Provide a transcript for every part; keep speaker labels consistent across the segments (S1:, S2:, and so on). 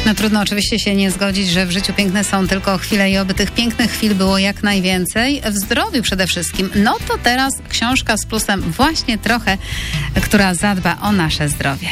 S1: No trudno oczywiście się nie zgodzić, że w życiu piękne są tylko chwile i oby tych pięknych chwil było jak najwięcej. W zdrowiu przede wszystkim. No to teraz książka z plusem właśnie trochę, która zadba o nasze zdrowie.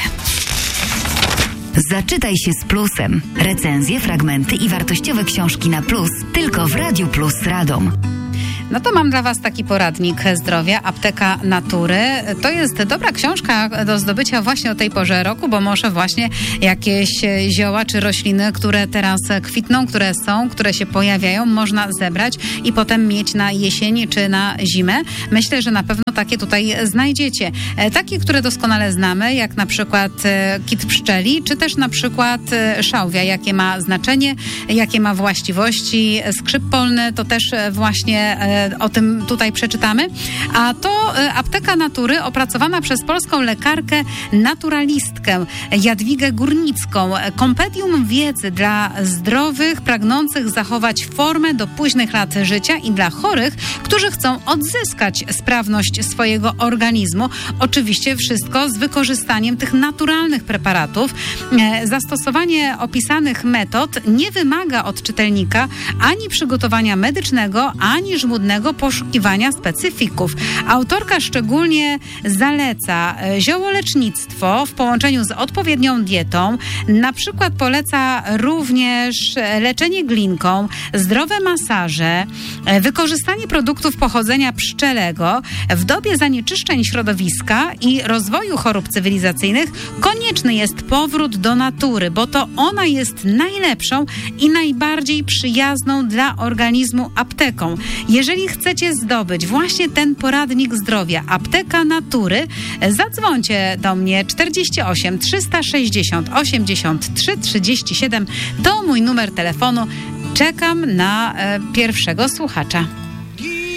S2: Zaczytaj się z plusem. Recenzje, fragmenty i wartościowe książki na plus tylko w Radiu Plus Radom.
S1: No to mam dla Was taki poradnik zdrowia, Apteka Natury. To jest dobra książka do zdobycia właśnie o tej porze roku, bo może właśnie jakieś zioła czy rośliny, które teraz kwitną, które się pojawiają, można zebrać i potem mieć na jesień czy na zimę. Myślę, że na pewno takie tutaj znajdziecie. Takie, które doskonale znamy, jak na przykład kit pszczeli, czy też na przykład szałwia, jakie ma znaczenie, jakie ma właściwości. Skrzyp polny, to też właśnie o tym tutaj przeczytamy. A to Apteka Natury opracowana przez polską lekarkę naturalistkę Jadwigę Górnicką. Kompendium wiedzy dla zdrowych, pragnących zachować formę do późnych lat życia i dla chorych, którzy chcą odzyskać sprawność swojego organizmu. Oczywiście wszystko z wykorzystaniem tych naturalnych preparatów. Zastosowanie opisanych metod nie wymaga od czytelnika ani przygotowania medycznego, ani żmudnego poszukiwania specyfików. Autorka szczególnie zaleca ziołolecznictwo w połączeniu z odpowiednią dietą. Na przykład poleca również leczenie glinką, zdrowe masaże, wykorzystanie produktów pochodzenia pszczelego. W dobie zanieczyszczeń środowiska i rozwoju chorób cywilizacyjnych konieczny jest powrót do natury, bo to ona jest najlepszą i najbardziej przyjazną dla organizmu apteką. Jeżeli chcecie zdobyć właśnie ten poradnik zdrowia, Apteka Natury, zadzwońcie do mnie 48 360 83 37. To mój numer telefonu. Czekam na pierwszego słuchacza.